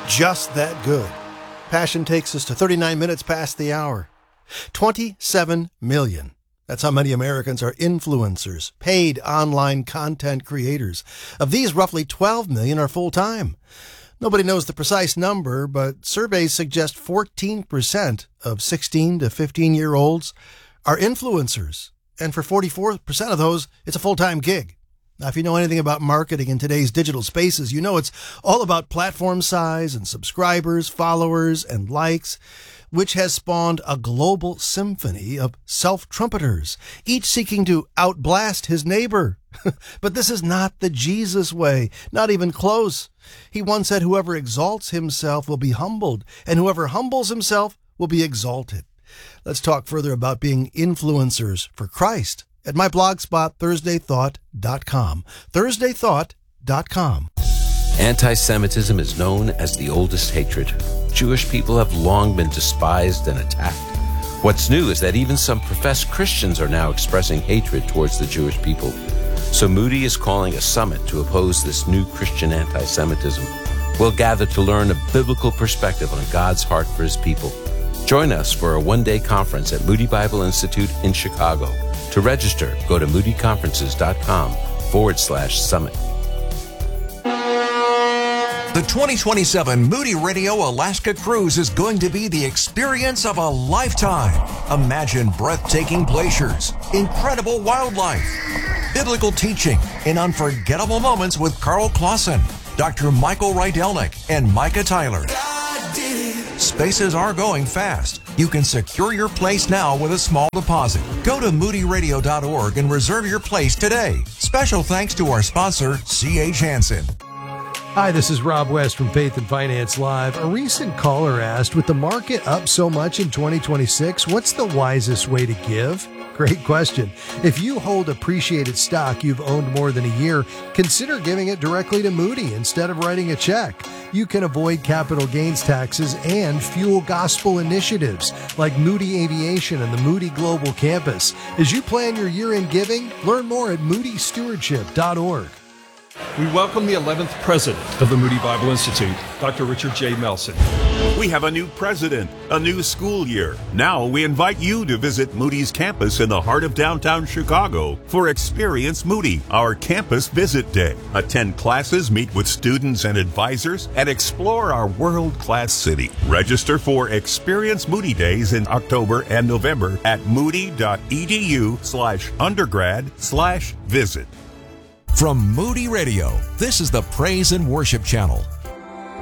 just that good. Passion takes us to 39 minutes past the hour. 27 million. That's how many Americans are influencers, paid online content creators. Of these, roughly 12 million are full-time. Nobody knows the precise number, but surveys suggest 14% of 16 to 15-year-olds are influencers. And for 44% of those, it's a full-time gig. Now, if you know anything about marketing in today's digital spaces, you know it's all about platform size and subscribers, followers, and likes, which has spawned a global symphony of self-trumpeters, each seeking to outblast his neighbor. But this is not the Jesus way, not even close. He once said, whoever exalts himself will be humbled, and whoever humbles himself will be exalted. Let's talk further about being influencers for Christ at my blog spot, ThursdayThought.com. ThursdayThought.com. Anti-Semitism is known as the oldest hatred. Jewish people have long been despised and attacked. What's new is that even some professed Christians are now expressing hatred towards the Jewish people. So Moody is calling a summit to oppose this new Christian anti-Semitism. We'll gather to learn a biblical perspective on God's heart for his people. Join us for a one-day conference at Moody Bible Institute in Chicago. To register, go to moodyconferences.com/summit. The 2027 Moody Radio Alaska Cruise is going to be the experience of a lifetime. Imagine breathtaking glaciers, incredible wildlife, biblical teaching, and unforgettable moments with Carl Clausen, Dr. Michael Rydelnik, and Micah Tyler. Spaces are going fast. You can secure your place now with a small deposit. Go to moodyradio.org and reserve your place today. Special thanks to our sponsor, C.H. Hansen. Hi, this is Rob West from Faith and Finance Live. A recent caller asked, with the market up so much in 2026, what's the wisest way to give? Great question. If you hold appreciated stock you've owned more than a year, consider giving it directly to Moody instead of writing a check. You can avoid capital gains taxes and fuel gospel initiatives like Moody Aviation and the Moody Global Campus. As you plan your year-end giving, learn more at moodystewardship.org. We welcome the 11th president of the Moody Bible Institute, Dr. Richard J. Melson. We have a new president, a new school year. Now we invite you to visit Moody's campus in the heart of downtown Chicago for Experience Moody, our campus visit day. Attend classes, meet with students and advisors, and explore our world-class city. Register for Experience Moody Days in October and November at moody.edu/undergrad/visit. From Moody Radio, this is the Praise and Worship Channel.